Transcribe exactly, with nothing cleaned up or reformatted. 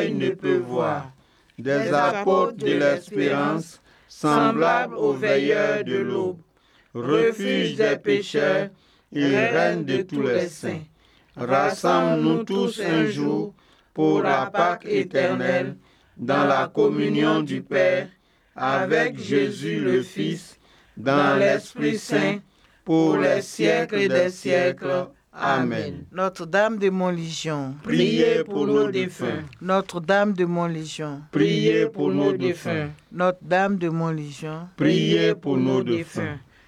l'œil ne peut voir, des apôtres de l'espérance, semblables aux veilleurs de l'aube, refuge des pécheurs et reine de tous les saints. Rassemble-nous tous un jour pour la Pâque éternelle, dans la communion du Père, avec Jésus le Fils, dans l'Esprit Saint, pour les siècles des siècles. Amen. Notre-Dame de Montlégion, priez pour nos défunts. Notre-Dame de Montlégion, priez pour nos défunts. Notre-Dame de Montlégion, priez pour nos défunts.